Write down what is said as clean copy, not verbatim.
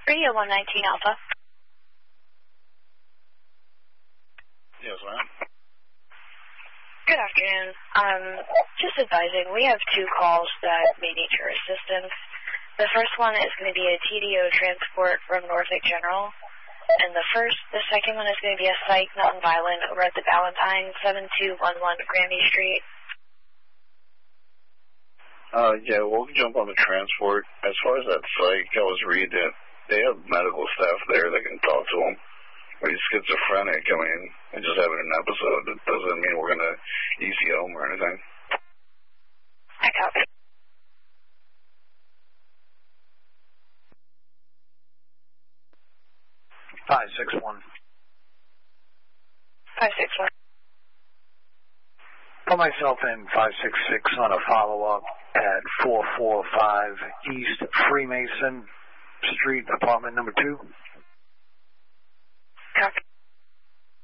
Radio 119 Alpha. Yes, ma'am. Good afternoon. Just advising, we have 2 calls that may need your assistance. The first one is going to be a TDO transport from Norfolk General. And the second one is going to be a psych nonviolent over at the Valentine, 7211 Grammy Street. Yeah, we'll jump on the transport. As far as that psych, I was reading it. They have medical staff there that can talk to them. But he's schizophrenic. I mean, and just having an episode, that doesn't mean we're going to ECO him or anything. I copy. Five 6-1. 561. Put myself in 566 on a follow-up at 445 East Freemason Street, apartment number 2.